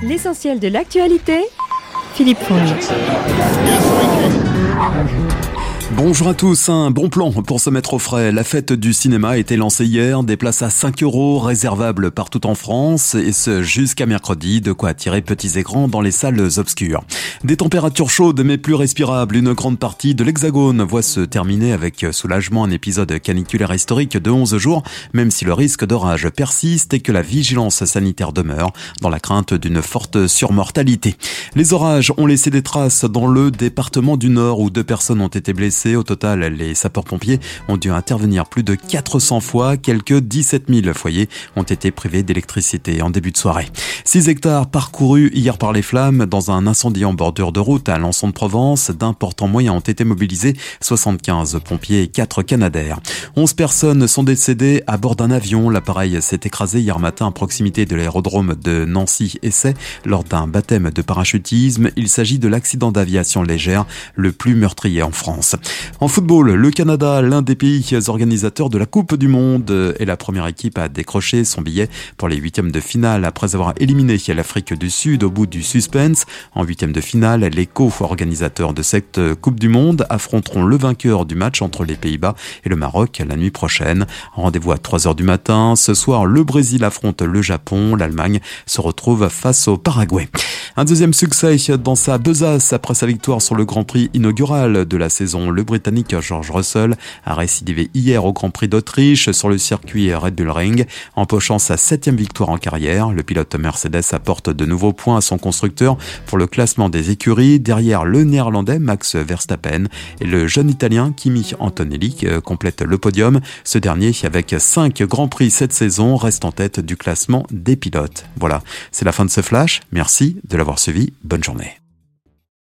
L'essentiel de l'actualité, Philippe Fonge. Bonjour à tous, un bon plan pour se mettre au frais. La fête du cinéma a été lancée hier, des places à 5 € réservables partout en France et ce jusqu'à mercredi, de quoi attirer petits et grands dans les salles obscures. Des températures chaudes mais plus respirables, une grande partie de l'Hexagone voit se terminer avec soulagement un épisode caniculaire historique de 11 jours, même si le risque d'orage persiste et que la vigilance sanitaire demeure dans la crainte d'une forte surmortalité. Les orages ont laissé des traces dans le département du Nord où 2 personnes ont été blessées. Au total, les sapeurs-pompiers ont dû intervenir plus de 400 fois. Quelques 17 000 foyers ont été privés d'électricité en début de soirée. 6 hectares parcourus hier par les flammes dans un incendie en bordure de route à Alençon de Provence. D'importants moyens ont été mobilisés, 75 pompiers et 4 Canadair. 11 personnes sont décédées à bord d'un avion. L'appareil s'est écrasé hier matin à proximité de l'aérodrome de Nancy-Essay lors d'un baptême de parachutisme. Il s'agit de l'accident d'aviation légère le plus meurtrier en France. En football, le Canada, l'un des pays organisateurs de la Coupe du Monde, est la première équipe à décrocher son billet pour les 8e de finale après avoir éliminé l'Afrique du Sud au bout du suspense. En 8e de finale, les co-organisateurs de cette Coupe du Monde affronteront le vainqueur du match entre les Pays-Bas et le Maroc la nuit prochaine. Rendez-vous à 3h du matin. Ce soir, le Brésil affronte le Japon. L'Allemagne se retrouve face au Paraguay. Un deuxième succès dans sa besace après sa victoire sur le Grand Prix inaugural de la saison. Le Britannique George Russell a récidivé hier au Grand Prix d'Autriche sur le circuit Red Bull Ring, empochant sa 7e victoire en carrière. Le pilote Mercedes apporte de nouveaux points à son constructeur pour le classement des écuries, derrière le néerlandais Max Verstappen et le jeune italien Kimi Antonelli complète le podium. Ce dernier, avec 5 Grands Prix cette saison, reste en tête du classement des pilotes. Voilà, c'est la fin de ce flash. Merci de l'avoir suivi. Bonne journée.